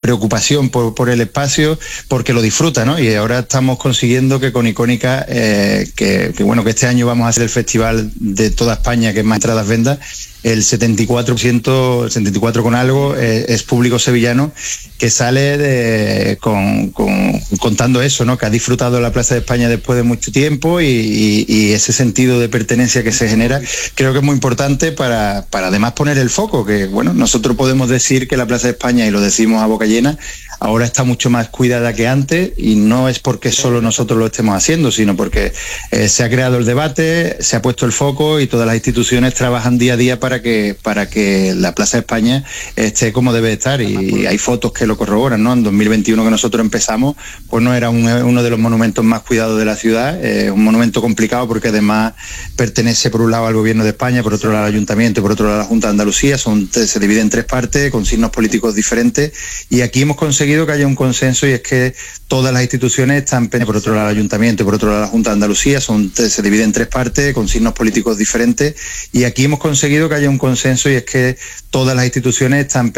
preocupación por el espacio, porque lo disfruta, ¿no? Y ahora estamos consiguiendo que con Icónica, que este año vamos a hacer el festival de toda España que más entradas venda, el 74%, el 74 con algo, es público sevillano que sale contando eso, ¿no? Que ha disfrutado la Plaza de España después de mucho tiempo y ese sentido de pertenencia que se genera, creo que es muy importante para además poner el foco, que bueno, nosotros podemos decir que la Plaza de España, y lo decimos a boca llena, ahora está mucho más cuidada que antes, y no es porque solo nosotros lo estemos haciendo, sino porque se ha creado el debate, se ha puesto el foco y todas las instituciones trabajan día a día para que la Plaza de España esté como debe estar, y hay fotos que lo corroboran, ¿no? En 2021, que nosotros empezamos, pues no era uno de los monumentos más cuidados de la ciudad, un monumento complicado porque además pertenece por un lado al Gobierno de España, por otro lado al Ayuntamiento y por otro lado a la Junta de Andalucía, se divide en tres partes con signos políticos diferentes, y aquí hemos conseguido que haya un consenso, y es que todas las instituciones están por otro lado el Ayuntamiento y por otro lado la Junta de Andalucía, se divide en tres partes con signos políticos diferentes, y aquí hemos conseguido que haya un consenso, y es que todas las instituciones están